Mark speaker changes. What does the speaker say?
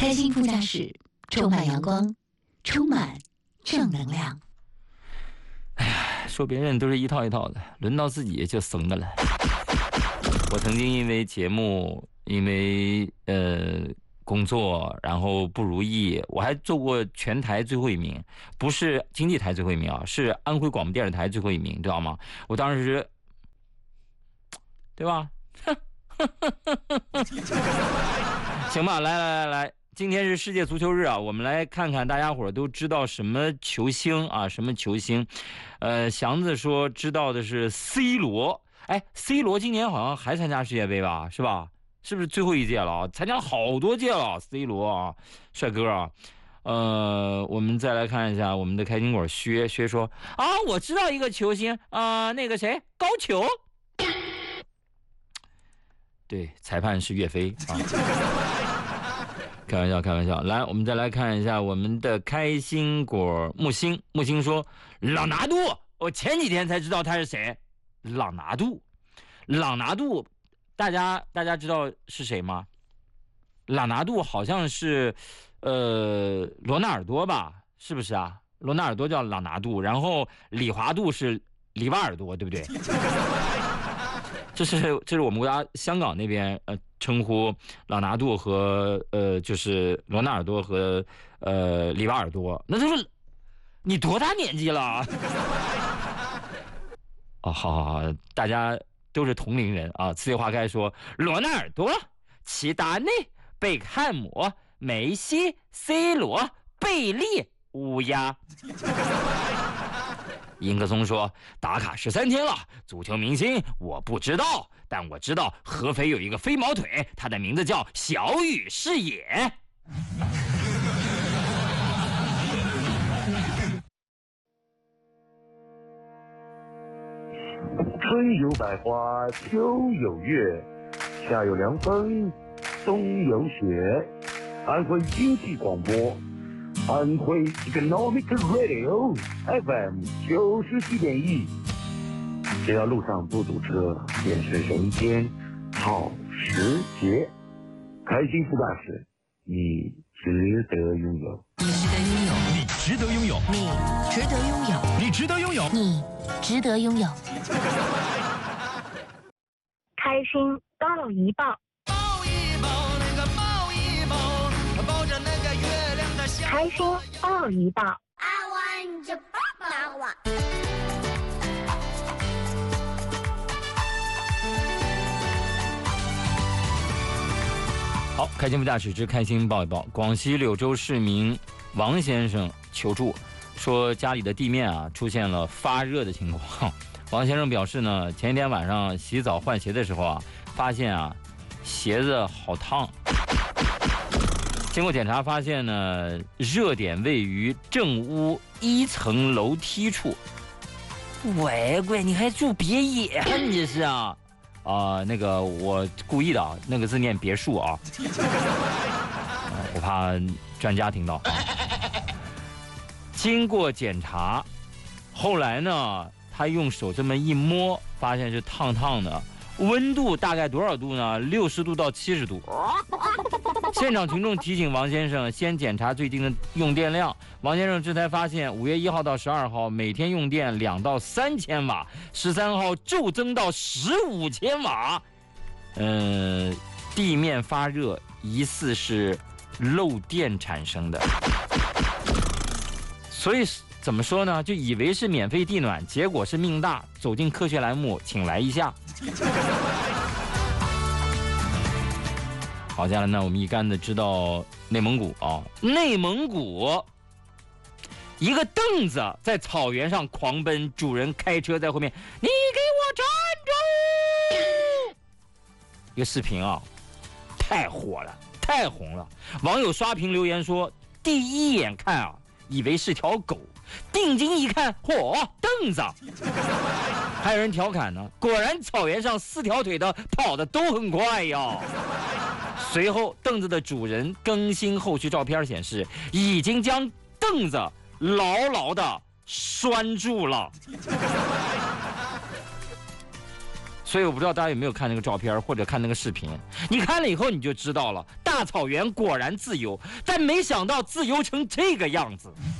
Speaker 1: 开心副驾驶，充满阳光，充满正能量。
Speaker 2: 哎呀，说别人都是一套一套的，轮到自己就怂的了。我曾经因为节目，因为工作，然后不如意，我还做过全台最后一名，不是经济台最后一名啊，是安徽广播电视台最后一名，知道吗？我当时是，对吧？行吧，来，今天是世界足球日啊，我们来看看大家伙都知道什么球星啊？什么球星？祥子说知道的是 C 罗，哎 ，C 罗今年好像还参加世界杯吧？是吧？是不是最后一届了啊？参加了好多届了 ，C 罗啊，帅哥啊。我们再来看一下我们的开心果薛说啊，我知道一个球星啊，那个谁高俅。对，裁判是岳飞啊。开玩笑。来，我们再来看一下我们的开心果木星说朗拿度，我前几天才知道他是谁。朗拿度，大家知道是谁吗？朗拿度好像是罗纳尔多吧？是不是啊？罗纳尔多叫朗拿度，然后李华度是里瓦尔多，对不对？这是我们国家香港那边称呼朗拿度和就是罗纳尔多和里瓦尔多，那就是你多大年纪了？哦，好，大家都是同龄人啊。四月花开说罗纳尔多、齐达内、贝克汉姆、梅西、C 罗、贝利、乌鸦。殷克松说打卡13天了，足球明星我不知道，但我知道合肥有一个飞毛腿，他的名字叫小雨视野。
Speaker 3: 春有百花，秋有月，夏有凉风，冬有雪。安徽经济广播，安徽 Economic Radio FM 97.1。只要路上不堵车，便是人间好时节。开心副驾驶，你值得拥有。
Speaker 4: 你值得拥有。
Speaker 1: 你值得拥有。
Speaker 4: 你值得拥有。
Speaker 1: 你值得拥有。
Speaker 5: 开心抱一抱。开心抱一抱。
Speaker 2: 好，开心副驾驶之开心抱一抱。广西柳州市民王先生求助，说家里的地面啊出现了发热的情况。王先生表示呢，前一天晚上洗澡换鞋的时候啊，发现啊鞋子好烫。经过检查发现呢，热点位于正屋1层楼梯处。喂，你还住别野啊？你这是啊？那个我故意的啊，那个字念别墅啊，我怕专家听到。经过检查，后来呢，他用手这么一摸，发现是烫烫的，温度大概多少度呢？60度到70度。现场群众提醒王先生先检查最近的用电量，王先生这才发现5月1号到12号每天用电2到3千瓦，13号骤增到15千瓦。地面发热疑似是漏电产生的，所以怎么说呢？就以为是免费地暖，结果是命大。走进科学栏目，请来一下。好，接下来呢，我们一竿子知道内蒙古啊，内蒙古一个凳子在草原上狂奔，主人开车在后面，你给我站住！一个视频啊，太火了，太红了。网友刷屏留言说，第一眼看啊，以为是条狗，定睛一看，嚯，凳子！还有人调侃呢，果然草原上4条腿的跑得都很快呀。随后，凳子的主人更新后续照片显示，已经将凳子牢牢地拴住了。 所以我不知道大家有没有看那个照片或者看那个视频，你看了以后你就知道了，大草原果然自由，但没想到自由成这个样子。